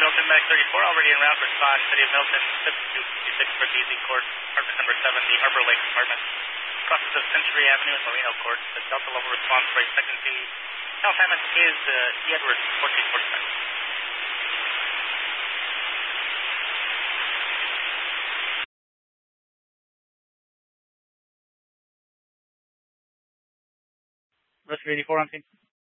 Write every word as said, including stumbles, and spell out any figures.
Milton, Medic thirty-four, already en route, response, City of Milton, fifty-two fifty-six for D Z Court, apartment number seven, the Arbor Lake apartment. Crosses of Century Avenue and Marino Court. The Delta level response for expectancy. Now assignment is uh, E. Edwards, fourteen forty-five. Rescue eighty-four on scene.